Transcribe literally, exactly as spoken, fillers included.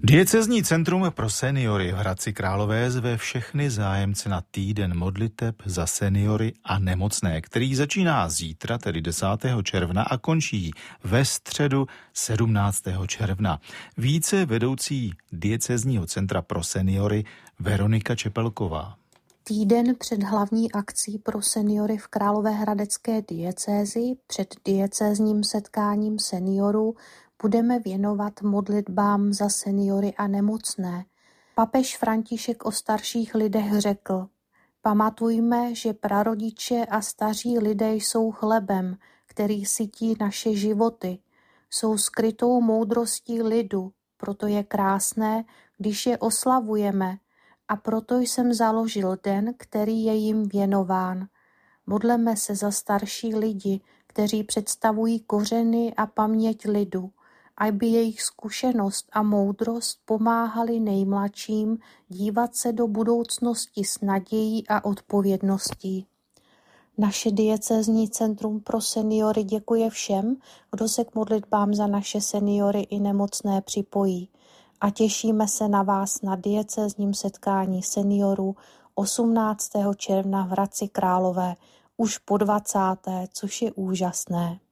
Diecézní centrum pro seniory v Hradci Králové zve všechny zájemce na týden modliteb za seniory a nemocné, který začíná zítra, tedy desátého června a končí ve středu sedmnáctého června. Více vedoucí Diecézního centra pro seniory Veronika Čepelková. Týden před hlavní akcí pro seniory v královéhradecké diecézi, před diecézním setkáním seniorů, budeme věnovat modlitbám za seniory a nemocné. Papež František o starších lidech řekl: pamatujme, že prarodiče a staří lidé jsou chlebem, který sytí naše životy. Jsou skrytou moudrostí lidu, proto je krásné, když je oslavujeme, a proto jsem založil den, který je jim věnován. Modleme se za starší lidi, kteří představují kořeny a paměť lidu, aby jejich zkušenost a moudrost pomáhali nejmladším dívat se do budoucnosti s nadějí a odpovědností. Naše diecézní centrum pro seniory děkuje všem, kdo se k modlitbám za naše seniory i nemocné připojí. A těšíme se na vás na diecézním setkání seniorů osmnáctého června v Hradci Králové, už po dvacáté, což je úžasné.